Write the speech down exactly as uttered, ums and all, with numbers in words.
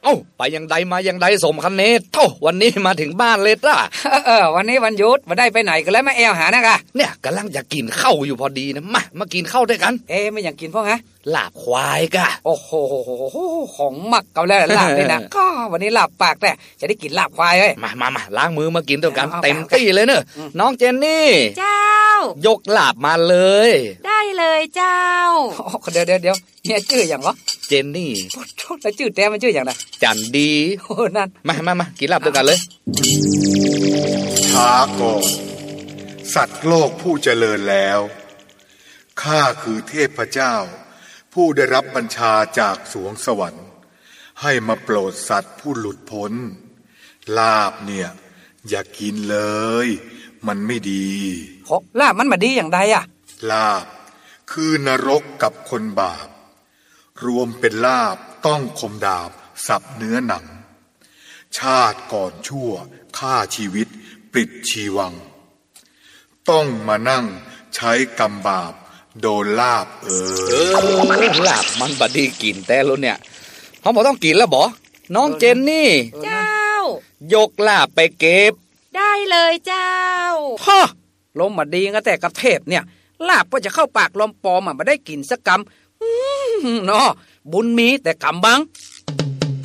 เอ้าไปยังใดมายังใดสมคันเนเท่าวันนี้มาถึงบ้านเลยจ้าเออวันนี้วันหยุดมาได้ไปไหนกันแล้วมาแอวหานะกะเนี่ยกำลังจะกินข้าวอยู่พอดีนะมามากินข้าวด้วยกันเอ๊ไม่อยากกินพ่อฮะลาบควายกะโอ้โหของหมักเก่าแล้วลาบเลยนะก็วันนี้ลาบปากแต่จะได้กินลาบควายเฮ้ยมามามาล้างมือมากินด้วยกันเต็มที่เลยเนอะน้องเจนนี่เจ้ายกลาบมาเลยได้เลยเจ้าเดี๋ยวเดี๋ยวเดี๋ยวเนี่ยชื่ออย่างวะเจนนี่แล้วชื่อแต้มันชื่ออย่างไรจันดีโอ้นั่นมามามากินลาบด้วยกันเลยช้าก่อนสัตว์โลกผู้เจริญแล้วข้าคือเทพเจ้าผู้ได้รับบัญชาจากสวงสวรรค์ให้มาโปรดสัตว์ผู้หลุดพ้นลาบเนี่ยอย่ากินเลยมันไม่ดีลาบมันมาดีอย่างใดอ่ะลาบคือนรกกับคนบาปรวมเป็นลาบต้องคมดาบสับเนื้อหนังชาติก่อนชั่วฆ่าชีวิตปลิดชีวังต้องมานั่งใช้กรรมบาปโดนลาบเออเออลาบมันบดีกินแต่แล้วเนี่ยเขาบอกต้องกินแล้วบอน้องเจนนี่เจ้ายกลาบไปเก็บได้เลยเจ้าพ่อลมมาดีก็แต่กับเทพเนี่ยลาบก็จะเข้าปากลมปอมอ่ะมาได้กินสักกำเนาะบุญมีแต่กำบัง